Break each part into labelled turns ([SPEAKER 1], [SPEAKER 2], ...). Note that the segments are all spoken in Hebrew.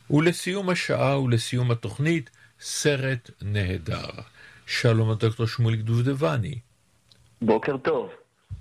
[SPEAKER 1] ולסיום השעה ולסיום התוכנית, סרט נהדר. שלום הדוקטור שמוליק דובדבני.
[SPEAKER 2] בוקר טוב.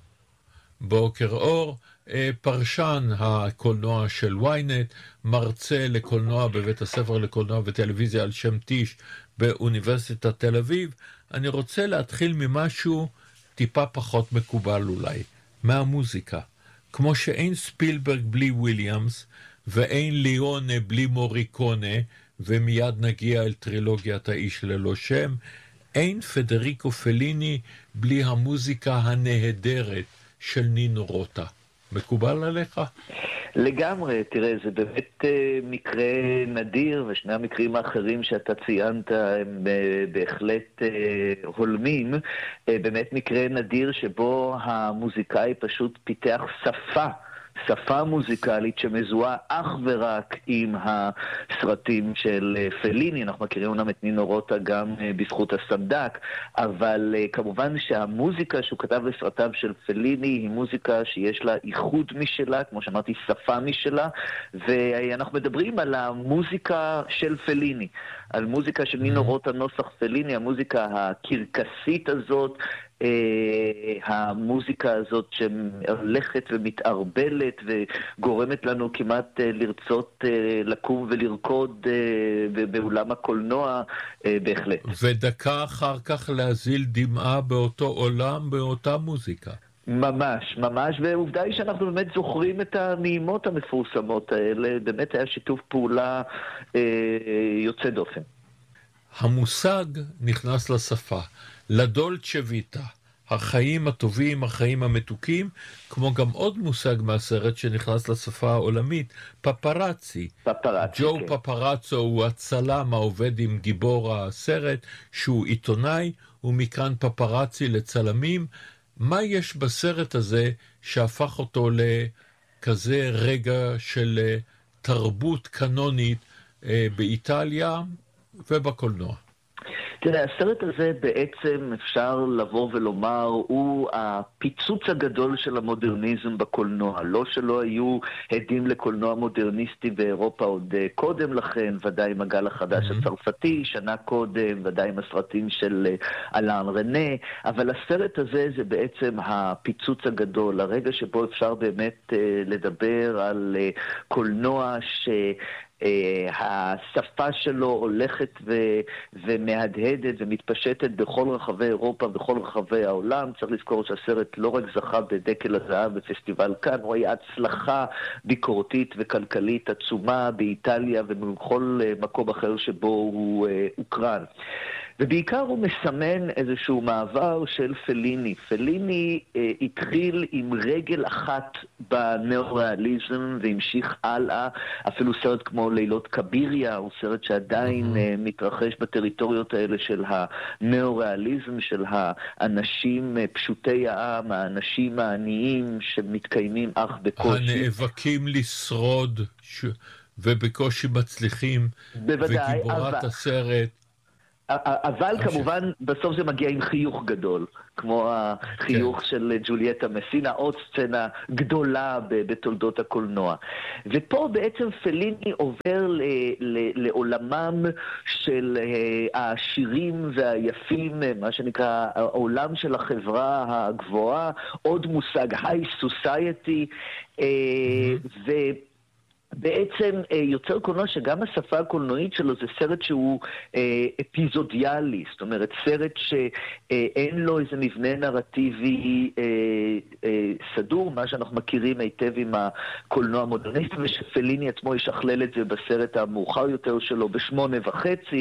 [SPEAKER 1] בוקר אור, פרשן הקולנוע של ynet, מרצה לקולנוע בבית הספר לקולנוע וטלוויזיה על שם טיש באוניברסיטת תל אביב. אני רוצה להתחיל ממשהו טיפה פחות מקובל אולי, מהמוזיקה. כמו שאין ספילברג בלי וויליאמס, ואין ליאונה בלי מוריקונה, ומיד נגיע אל טרילוגיית האיש ללא שם, אין פדריקו פליני בלי המוזיקה הנהדרת של נינו רוטה. מקובל עליך?
[SPEAKER 2] לגמרי, תראה, זה באמת מקרה נדיר, ושני המקרים האחרים שאתה ציינת הם בהחלט הולמים. באמת מקרה נדיר שבו המוזיקאי פשוט פיתח שפה מוזיקלית שמזוהה אך ורק עם הסרטים של פליני. אנחנו מכירים אומנם את נינו רוטה גם בזכות הסנדק, אבל כמובן שהמוזיקה שהוא כתב לסרטיו של פליני היא מוזיקה שיש לה ייחוד משלה, כמו שאמרתי, שפה משלה, ואנחנו מדברים על המוזיקה של פליני, על מוזיקה של נינו רוטה נוסח פליני, המוזיקה הקרקסית הזאת, המוזיקה הזאת שהולכת ומתערבלת וגורמת לנו כמעט לרצות לקום ולרקוד באולם הקולנוע, בהחלט.
[SPEAKER 1] ודקה אחר כך להזיל דמעה באותו עולם, באותה מוזיקה.
[SPEAKER 2] ממש, ועובדה היא שאנחנו באמת זוכרים את הנעימות המפורסמות האלה, באמת היה שיתוף פעולה יוצא דופן.
[SPEAKER 1] המושג נכנס לשפה, לדולצ'ה ויטה, החיים הטובים, החיים המתוקים, כמו גם עוד מושג מהסרט שנכנס לשפה העולמית, פפרצי. ג'ו כן. פפרצו הוא הצלם העובד עם גיבור הסרט, שהוא עיתונאי, ומכאן פפרצי לצלמים. מה יש בסרט הזה שהפך אותו לכזה רגע של תרבות קנונית באיטליה ובקולנוע?
[SPEAKER 2] תראה, הסרט הזה בעצם אפשר לבוא ולומר הוא הפיצוץ הגדול של המודרניזם בקולנוע. לא שלא היו עדים לקולנוע מודרניסטי באירופה עוד קודם לכן, ודאי עם הגל החדש הצרפתי, שנה קודם, ודאי עם הסרטים של אלן רנה, אבל הסרט הזה זה בעצם הפיצוץ הגדול, הרגע שבו אפשר באמת לדבר על קולנוע השפה שלו הולכת ומהדהדת ומתפשטת בכל רחבי אירופה, בכל רחבי העולם. צריך לזכור שהסרט לא רק זכה בדקל הזהב בפסטיבל כאן, הוא היה הצלחה ביקורתית וכלכלית עצומה באיטליה ובכל מקום אחר שבו הוא הוקרן. ובעיקר הוא מסמן איזשהו מעבר של פליני. פליני התחיל עם רגל אחת בנאו-ריאליזם והמשיך הלאה. אפילו סרט כמו לילות קביריה הוא סרט שעדיין מתרחש בטריטוריות האלה של הנאו-ריאליזם, של האנשים פשוטי העם, האנשים העניים שמתקיימים אך בקושי.
[SPEAKER 1] הנאבקים לשרוד ובקושי מצליחים.
[SPEAKER 2] בוודאי,
[SPEAKER 1] וגיבורת הסרט.
[SPEAKER 2] אבל כמובן בסוף זה מגיע עם חיוך גדול, כמו החיוך של ג'וליאטה מסינה, עוד סצנה גדולה בתולדות הקולנוע. ופה בעצם פליני עובר לעולמם של העשירים והיפים, מה שנקרא העולם של החברה הגבוהה, עוד מושג high society, בעצם יוצר קולנוע שגם השפה הקולנועית שלו זה סרט שהוא אפיזודיאלי, זאת אומרת סרט שאין לו איזה מבנה נרטיבי סדור, מה שאנחנו מכירים היטב עם הקולנוע המודרניסטי, ושפליני עצמו ישכלל את זה בסרט המאוחר יותר שלו ב8:30.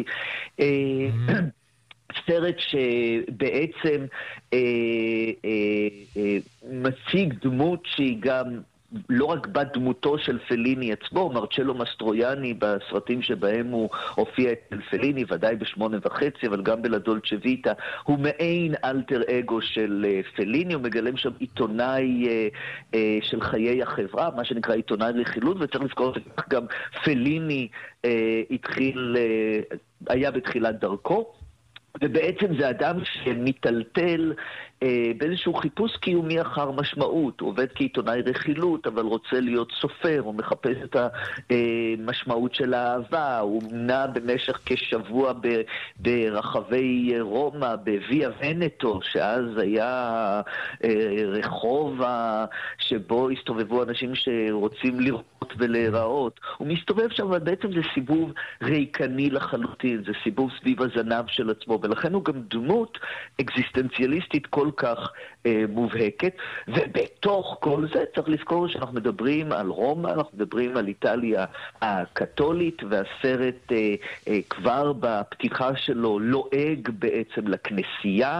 [SPEAKER 2] סרט שבעצם מציג דמות שהיא גם לא רק בדמותו של פליני עצמו, מרצ'לו מסטרויאני בסרטים שבהם הוא הופיע אצל פליני, ודאי ב8:30, אבל גם בלדולצ'ה ויטה, הוא מעין אלטר אגו של פליני, הוא מגלם שם עיתונאי של חיי החברה, מה שנקרא עיתונאי רכילות, וצריך לזכור שכך גם פליני היה בתחילת דרכו, ובעצם זה אדם שמטלטל באיזשהו חיפוש קיומי אחר משמעות. הוא עובד כעיתונאי רכילות, אבל רוצה להיות סופר, הוא מחפש את המשמעות של האהבה, הוא נע במשך כשבוע ברחבי רומא, בוויה ונטו, שאז היה רחוב שבו הסתובבו אנשים שרוצים לראות ולהיראות. הוא מסתובב שם, אבל בעצם זה סיבוב ריקני לחלוטין, זה סיבוב סביב הזנב של עצמו, ולכן הוא גם דמות אקזיסטנציאליסטית כל כך מובהקת, ובתוך כל זה צריך לזכור שאנחנו מדברים על רומא, אנחנו מדברים על איטליה הקתולית, והסרט כבר בפתיחה שלו לועג בעצם לכנסייה,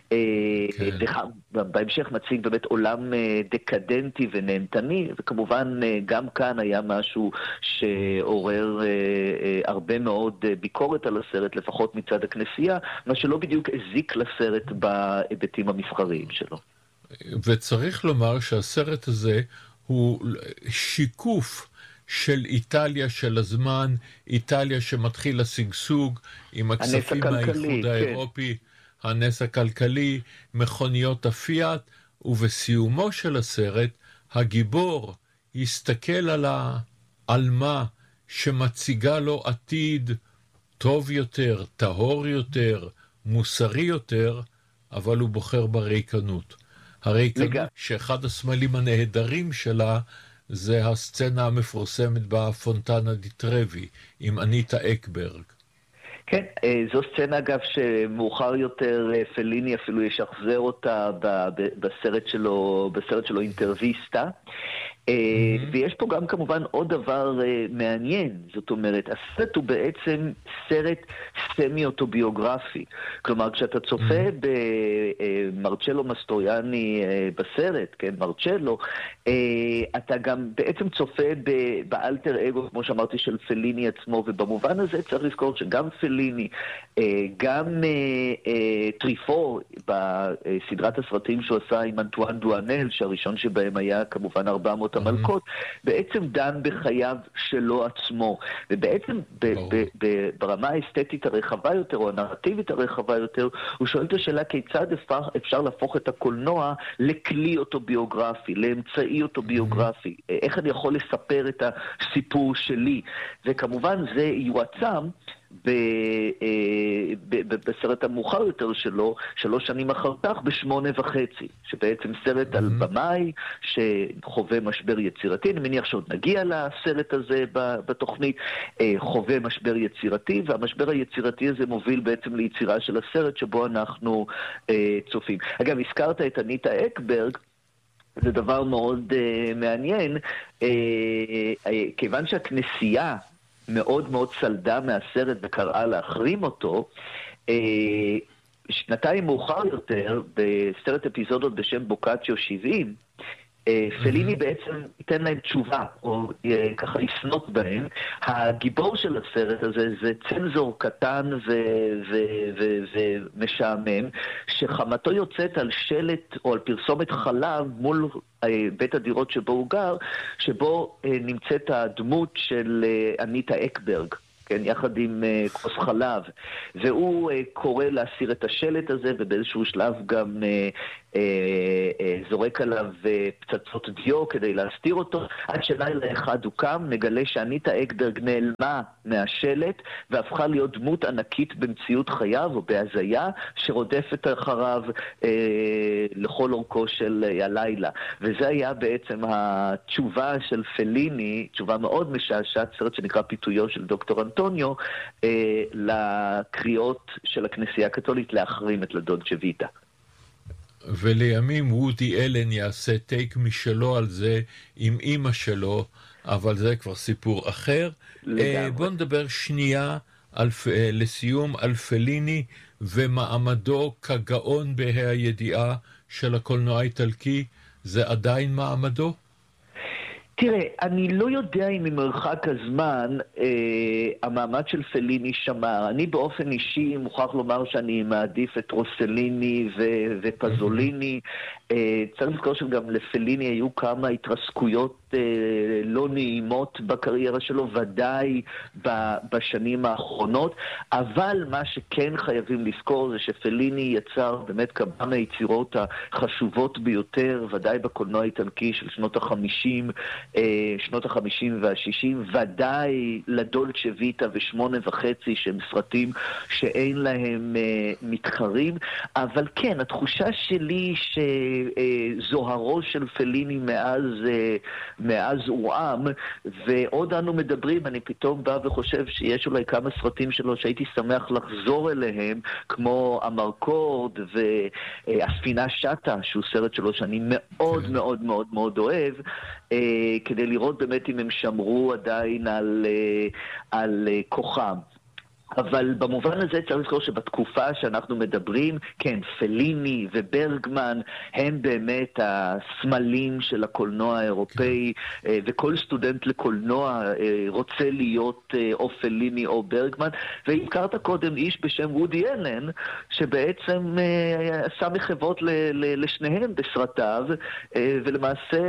[SPEAKER 2] בהמשך מציג באמת עולם דקדנטי ונהנתני, וכמובן גם כאן היה משהו שעורר הרבה מאוד ביקורת על הסרט, לפחות מצד הכנסייה, מה שלא בדיוק הזיק לסרט בהיבטים המסחריים שלו.
[SPEAKER 1] וצריך לומר שהסרט הזה הוא שיקוף של איטליה של הזמן, איטליה שמתחיל השגשוג עם הכספים מהאיחוד האירופי, הנס הכלכלי, מכוניות הפיאט, ובסיומו של הסרט הגיבור יסתכל על העלמה שמציגה לו עתיד טוב יותר, טהור יותר, מוסרי יותר, אבל הוא בוחר בריקנות. הריקנות שאחד הסמלים הנהדרים שלה זה הסצנה המפורסמת בפונטנה די טרבי עם אניטה אקברג.
[SPEAKER 2] כן, זו סצנה אגב שמאוחר יותר פליני אפילו ישחזר אותה בסרט שלו אינטרוויסטה. ויש פה גם כמובן עוד דבר מעניין, זאת אומרת, הסרט הוא בעצם סרט סמי-אוטוביוגרפי. כלומר, כשאתה צופה במרצ'לו מסטרויאני בסרט, כן, מרצ'לו, אתה גם בעצם צופה באלטר אגו, כמו שאמרתי, של פליני עצמו, ובמובן הזה צריך לזכור שגם פליני, גם טריפו, בסדרת הסרטים שהוא עשה עם אנטואן דואנל, שהראשון שבהם היה כמובן 400 המלכות, בעצם דן בחייו שלו עצמו, ובעצם ברמה האסתטית הרחבה יותר, או הנרטיבית הרחבה יותר, הוא שואל את השאלה כיצד אפשר להפוך את הקולנוע לכלי אוטוביוגרפי, לאמצעי אוטוביוגרפי, איך אני יכול לספר את הסיפור שלי, וכמובן זה יועצם בסרט המאוחר יותר שלו, 3 שנים אחר כך, ב8.5, שבעצם סרט על במאי שחווה משבר יצירתי, אני מניח שעוד נגיע לסרט הזה בתוכנית, חווה משבר יצירתי, והמשבר היצירתי הזה מוביל בעצם ליצירה של הסרט שבו אנחנו צופים. אגב, הזכרת את אניטה אקברג, זה דבר מאוד מעניין, כיוון שהכנסייה מאוד מאוד צלדה מהסרט וקראה להחרים אותו, שנתיים מאוחר יותר, בסרט אפיזודות בשם בוקאצ'יו 70, פליני בעצם ייתן להם תשובה, או ככה יסנות בהם. הגיבור של הסרט הזה זה צנזור קטן ומשעמם, שחמתו יוצאת על שלט או על פרסומת חלב מול בית הדירות שבו הוא גר, שבו נמצאת הדמות של אניטה אקברג, כן, יחד עם כוס חלב, והוא קורא להסיר את השלט הזה, ובאיזשהו שלב גם זורק עליו פצצות דיו כדי להסתיר אותו, עד שלילה אחד הוא קם, מגלה שאניטה אקברג נעלמה מהשלט, והפכה להיות דמות ענקית במציאות חייו, או בהזיה, שרודפת אחריו לכל אורכו של הלילה. וזה היה בעצם התשובה של פליני, תשובה מאוד משעשעת, סרט שנקרא פיתויו של דוקטור אנטוניו, לקריאות של הכנסייה הקתולית להחרים את לדולצ'ה ויטה.
[SPEAKER 1] ולימים וודי אלן יעשה טייק משלו על זה עם אמא שלו, אבל זה כבר סיפור אחר. בוא נדבר שנייה לסיום על פליני ומעמדו כגאון בהידיעה של הקולנוע האיטלקי. זה עדיין מעמדו?
[SPEAKER 2] תראה, אני לא יודע אם ממרחק הזמן המעמד של פליני שמר. אני באופן אישי מוכרח לומר שאני מעדיף את רוסליני ופזוליני. צריך לזכור שגם לפליני היו כמה התרסקויות לא נעימות בקריירה שלו, ודאי בשנים האחרונות, אבל מה שכן חייבים לזכור זה שפליני יצר באמת כמה מהיצירות החשובות ביותר, ודאי בקולנוע האיטלקי של שנות ה-50, שנות ה-50 וה-60, ודאי לדולצ'ה ויטה ו8.5 שהם סרטים שאין להם מתחרים, אבל כן, התחושה שלי שזוהרו של פליני מאז הורעם, ועוד אנו מדברים, אני פתאום בא וחושב שיש אולי כמה סרטים שלו שהייתי שמח לחזור אליהם, כמו המרקורד והספינה שטה, שהוא סרט שלו שאני מאוד מאוד מאוד מאוד אוהב, כדי לראות באמת אם הם שמרו עדיין על כוחם. אבל במובן הזה צריך לזכור שבתקופה שאנחנו מדברים, כן, פליני וברגמן הם באמת הסמלים של הקולנוע האירופאי, וכל סטודנט לקולנוע רוצה להיות או פליני או ברגמן, והזכרת קודם איש בשם וודי אלן, שבעצם עשה מחוות לשניהם בסרטיו, ולמעשה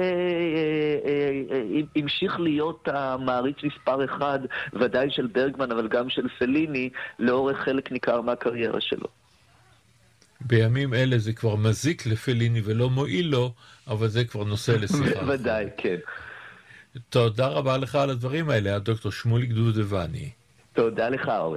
[SPEAKER 2] המשיך להיות המעריץ מספר אחד, ודאי של ברגמן אבל גם של פליני, לאורך חלק ניכר מהקריירה שלו.
[SPEAKER 1] בימים אלה זה כבר מזיק לפליני ולא מועיל לו, אבל זה כבר נושא לשיחה.
[SPEAKER 2] ודאי, כן.
[SPEAKER 1] תודה רבה לך על הדברים האלה, הדוקטור שמוליק דובדבני.
[SPEAKER 2] תודה לך, אורן.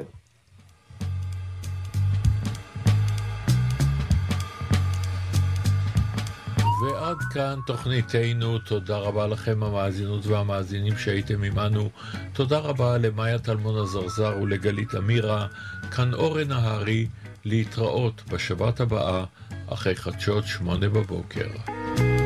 [SPEAKER 1] ועד כאן תוכניתנו. תודה רבה לכם המאזינות והמאזינים שהייתם עמנו. תודה רבה למאיה טלמון הזרזר ולגלית אמירה. כאן אורן נהרי, להתראות בשבת הבאה אחרי חדשות 8 בבוקר.